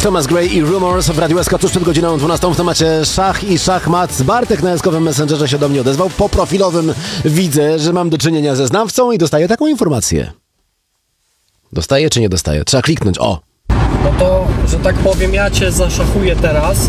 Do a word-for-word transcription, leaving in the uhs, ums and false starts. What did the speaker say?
Thomas Gray i Rumors w Radiu S K tuż przed godziną dwunastą w temacie szach i szachmat. Bartek na eskowym Messengerze się do mnie odezwał. Po profilowym widzę, że mam do czynienia ze znawcą i dostaję taką informację. Dostaję czy nie dostaję? Trzeba kliknąć. O! No to, że tak powiem, ja cię zaszachuję teraz.